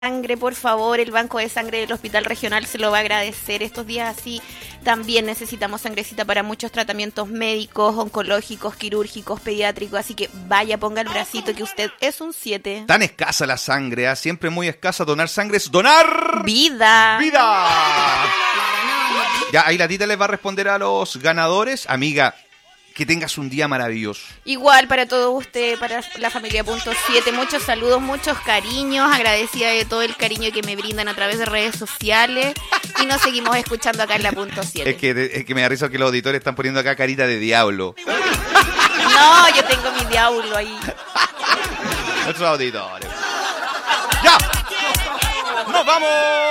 sangre, por favor, el banco de sangre del Hospital Regional se lo va a agradecer. Estos días así también necesitamos sangrecita para muchos tratamientos médicos, oncológicos, quirúrgicos, pediátricos, así que vaya, ponga el bracito que usted es un 7. Tan escasa la sangre, ¿eh? Siempre muy escasa. Donar sangre es donar ¡vida! ¡vida! Ya, ahí la Tita les va a responder a los ganadores. Amiga, que tengas un día maravilloso. Igual para todos ustedes, para la familia Punto 7, muchos saludos, muchos cariños, agradecida de todo el cariño que me brindan a través de redes sociales y nos seguimos escuchando acá en la Punto 7. Es que me da risa que los auditores están poniendo acá carita de diablo. No, yo tengo mi diablo ahí. Nuestros auditores. ¡Ya! ¡Nos vamos!